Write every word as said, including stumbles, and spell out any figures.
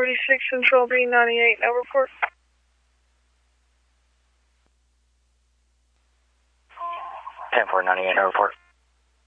forty-six Central B ninety-eight, no report. ten four ninety-eight, no report.